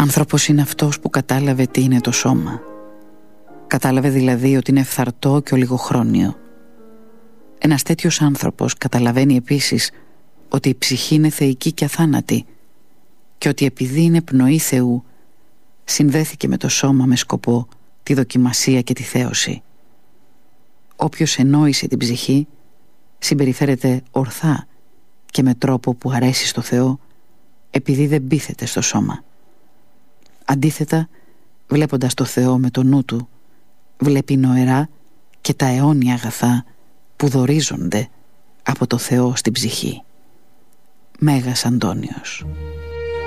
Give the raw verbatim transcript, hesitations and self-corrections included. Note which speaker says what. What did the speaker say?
Speaker 1: Άνθρωπος είναι αυτός που κατάλαβε τι είναι το σώμα. Κατάλαβε δηλαδή ότι είναι φθαρτό και ολιγοχρόνιο. Ένας τέτοιος άνθρωπος καταλαβαίνει επίσης ότι η ψυχή είναι θεϊκή και αθάνατη και ότι επειδή είναι πνοή Θεού, συνδέθηκε με το σώμα με σκοπό τη δοκιμασία και τη θέωση. Όποιος ενόησε την ψυχή συμπεριφέρεται ορθά και με τρόπο που αρέσει στο Θεό, επειδή δεν πείθεται στο σώμα. Αντίθετα, βλέποντας το Θεό με το νου του, βλέπει νοερά και τα αιώνια αγαθά που δωρίζονται από το Θεό στην ψυχή. Μέγας Αντώνιος.